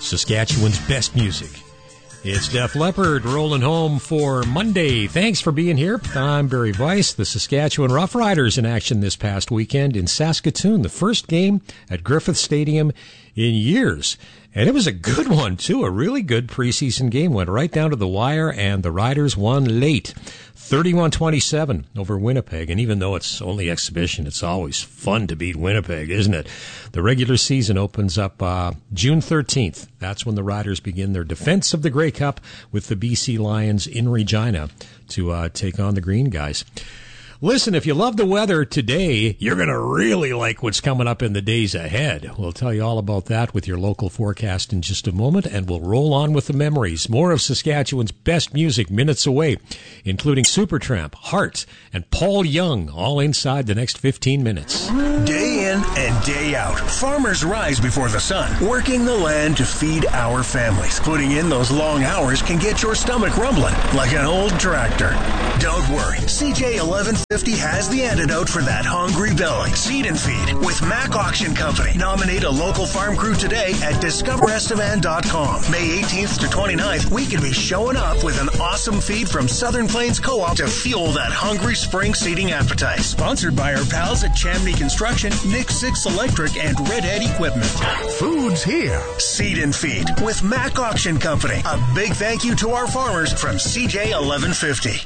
Saskatchewan's best music. It's Def Leppard rolling home for Monday. Thanks for being here. I'm Barry Weiss. The Saskatchewan Roughriders in action this past weekend in Saskatoon. The first game at Griffith Stadium in years. And it was a good one, too. A really good preseason game. Went right down to the wire, and the Riders won late. 31-27 over Winnipeg. And even though it's only exhibition, it's always fun to beat Winnipeg, isn't it? The regular season opens up June 13th. That's when the Riders begin their defense of the Grey Cup with the BC Lions in Regina to take on the Green Guys. Listen, if you love the weather today, you're going to really like what's coming up in the days ahead. We'll tell you all about that with your local forecast in just a moment, and we'll roll on with the memories. More of Saskatchewan's best music minutes away, including Supertramp, Heart, and Paul Young, all inside the next 15 minutes. Day in and day out, farmers rise before the sun, working the land to feed our families. Putting in those long hours can get your stomach rumbling like an old tractor. Don't worry, CJ 1150 has the antidote for that hungry belly. Seed and Feed with Mac Auction Company. Nominate a local farm crew today at discoverestevan.com. May 18th to 29th, we could be showing up with an awesome feed from Southern Plains Co-op to fuel that hungry spring seeding appetite. Sponsored by our pals at Chamney Construction, Nick Six Electric, and Redhead Equipment. Food's here. Seed and Feed with Mac Auction Company. A big thank you to our farmers from CJ 1150.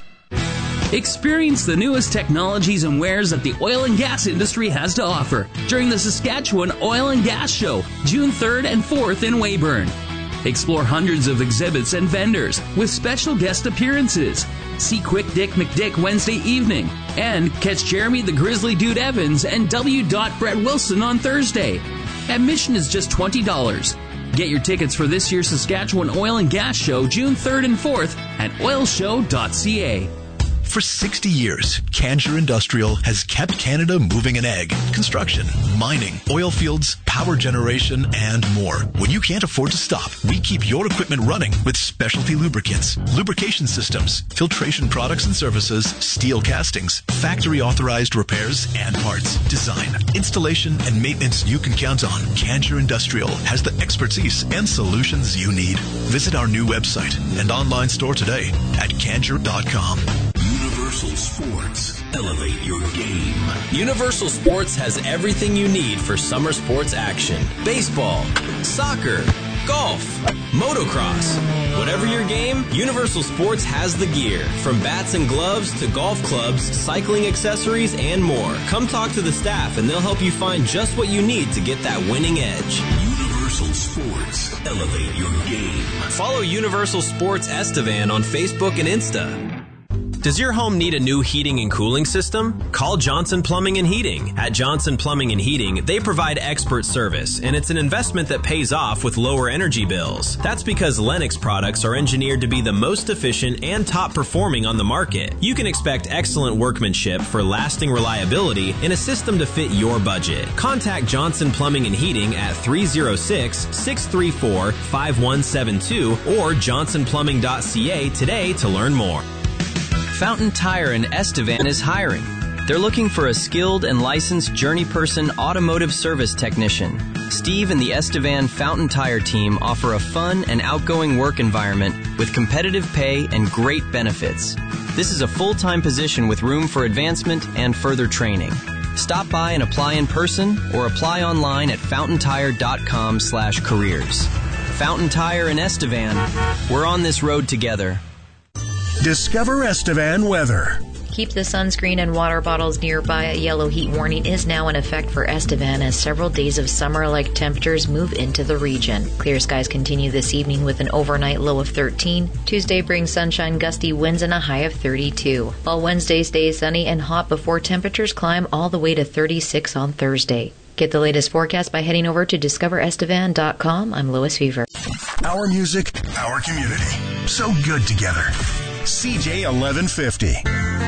Experience the newest technologies and wares that the oil and gas industry has to offer during the Saskatchewan Oil and Gas Show, June 3rd and 4th in Weyburn. Explore hundreds of exhibits and vendors with special guest appearances. See Quick Dick McDick Wednesday evening and catch Jeremy the Grizzly Dude Evans and W. Brett Wilson on Thursday. Admission is just $20. Get your tickets for this year's Saskatchewan Oil and Gas Show, June 3rd and 4th at oilshow.ca. For 60 years, Cancher Industrial has kept Canada moving an egg. Construction, mining, oil fields, power generation, and more. When you can't afford to stop, we keep your equipment running with specialty lubricants, lubrication systems, filtration products and services, steel castings, factory-authorized repairs and parts, design, installation, and maintenance you can count on. Cancher Industrial has the expertise and solutions you need. Visit our new website and online store today at cancher.com. Universal Sports. Elevate your game. Universal Sports has everything you need for summer sports action. Baseball, soccer, golf, motocross. Whatever your game, Universal Sports has the gear. From bats and gloves to golf clubs, cycling accessories, and more. Come talk to the staff and they'll help you find just what you need to get that winning edge. Universal Sports. Elevate your game. Follow Universal Sports Estevan on Facebook and Insta. Does your home need a new heating and cooling system? Call Johnson Plumbing and Heating. At Johnson Plumbing and Heating, they provide expert service, and it's an investment that pays off with lower energy bills. That's because Lennox products are engineered to be the most efficient and top performing on the market. You can expect excellent workmanship for lasting reliability in a system to fit your budget. Contact Johnson Plumbing and Heating at 306-634-5172 or johnsonplumbing.ca today to learn more. Fountain Tire in Estevan is hiring. They're looking for a skilled and licensed journey person automotive service technician. Steve and the Estevan Fountain Tire team offer a fun and outgoing work environment with competitive pay and great benefits. This is a full-time position with room for advancement and further training. Stop by and apply in person or apply online at fountaintire.com/careers. Fountain Tire in Estevan. We're on this road together. Discover Estevan weather. Keep the sunscreen and water bottles nearby. A yellow heat warning is now in effect for Estevan as several days of summer-like temperatures move into the region. Clear skies continue this evening with an overnight low of 13. Tuesday brings sunshine, gusty winds, and a high of 32. While Wednesday stays sunny and hot before temperatures climb all the way to 36 on Thursday. Get the latest forecast by heading over to discoverestevan.com. I'm Lois Fever. Our music, our community. So good together. CJ 1150.